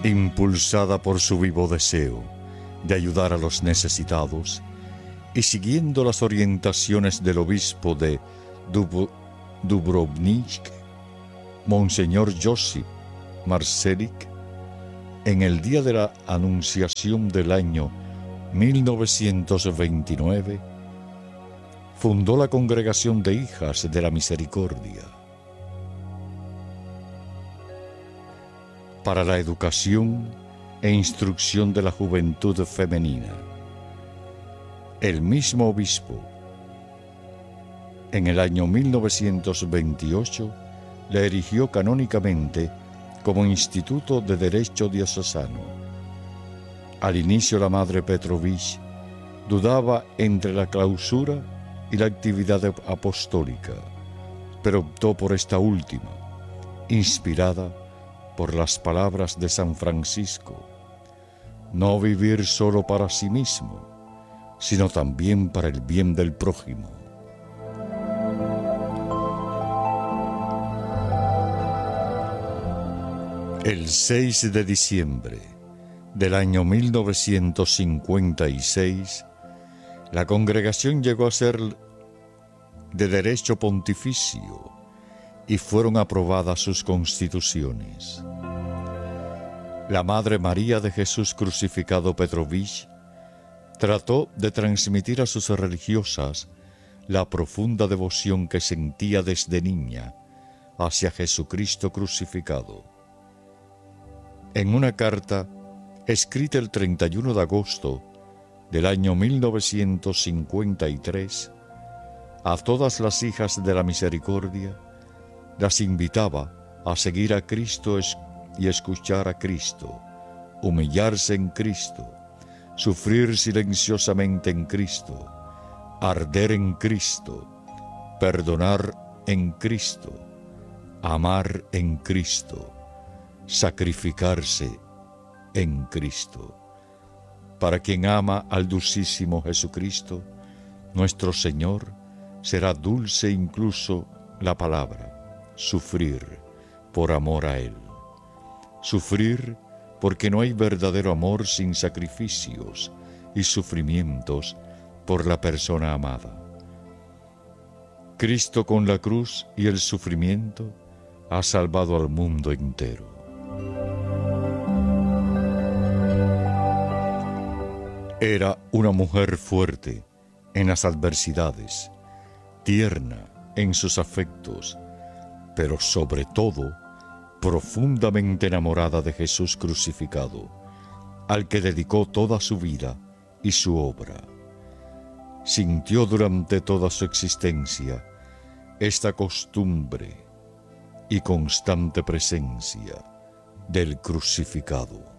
Impulsada por su vivo deseo de ayudar a los necesitados y siguiendo las orientaciones del obispo de Dubrovnik, Monseñor Josip Marselik, en el día de la Anunciación del año 1929, fundó la Congregación de Hijas de la Misericordia para la educación e instrucción de la juventud femenina. El mismo obispo, en el año 1928, la erigió canónicamente como Instituto de Derecho Diocesano. Al inicio, la Madre Petrovich dudaba entre la clausura y la actividad apostólica, pero optó por esta última, inspirada por las palabras de San Francisco: no vivir solo para sí mismo, sino también para el bien del prójimo. El 6 de diciembre del año 1956, la congregación llegó a ser de derecho pontificio y fueron aprobadas sus constituciones. La Madre María de Jesús Crucificado Petrovich trató de transmitir a sus religiosas la profunda devoción que sentía desde niña hacia Jesucristo crucificado. En una carta escrita el 31 de agosto del año 1953, a todas las hijas de la misericordia, las invitaba a seguir a Cristo y escuchar a Cristo, humillarse en Cristo, sufrir silenciosamente en Cristo, arder en Cristo, perdonar en Cristo, amar en Cristo, sacrificarse en Cristo. Para quien ama al dulcísimo Jesucristo, nuestro Señor, será dulce incluso la palabra sufrir por amor a Él. Sufrir porque no hay verdadero amor sin sacrificios y sufrimientos por la persona amada. Cristo con la cruz y el sufrimiento ha salvado al mundo entero. Era una mujer fuerte en las adversidades, tierna en sus afectos, pero sobre todo profundamente enamorada de Jesús crucificado, al que dedicó toda su vida y su obra. Sintió durante toda su existencia esta costumbre y constante presencia del crucificado.